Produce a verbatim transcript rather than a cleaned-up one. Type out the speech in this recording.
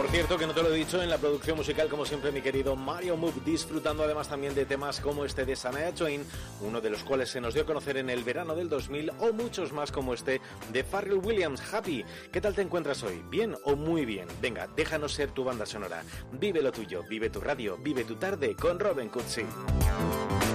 Por cierto, que no te lo he dicho, en la producción musical, como siempre, mi querido Mario Moog, disfrutando además también de temas como este de Shania Twain, uno de los cuales se nos dio a conocer en el verano del dos mil, o muchos más como este de Pharrell Williams, Happy. ¿Qué tal te encuentras hoy? ¿Bien o muy bien? Venga, déjanos ser tu banda sonora. Vive lo tuyo, vive tu radio, vive tu tarde con Robin Cutsi.